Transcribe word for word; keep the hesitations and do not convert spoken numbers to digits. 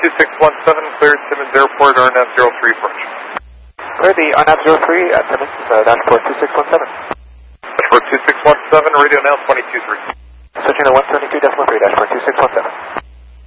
two six one seven, cleared Simmons Airport, R N A V zero three approach. Clear the R N A V zero three at Simmons, uh, dashboard two six one seven. Dashboard two six one seven, radio now twenty-two three. Switching to one seventy-two point three, dashboard two six one seven.